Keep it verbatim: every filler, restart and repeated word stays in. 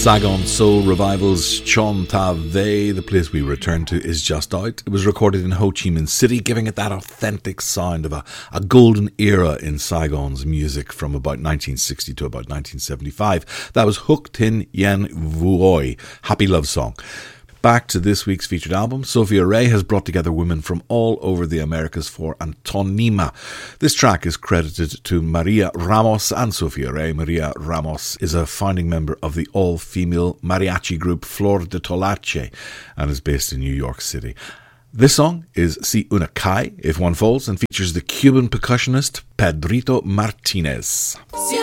Saigon Soul Revival's Chon Ta Ve. The place we return to is just out. It was recorded in Ho Chi Minh City, giving it that authentic sound of a, a golden era in Saigon's music from about nineteen sixty to about nineteen seventy-five. That was Hook Tin Yen Vuoi, Happy Love Song. Back to this week's featured album, Sophia Ray has brought together women from all over the Americas for Antonima. This track is credited to Maria Ramos and Sophia Ray. Maria Ramos is a founding member of the all-female mariachi group Flor de Tolache and is based in New York City. This song is Si Una Cae, If One Falls, and features the Cuban percussionist Pedrito Martinez.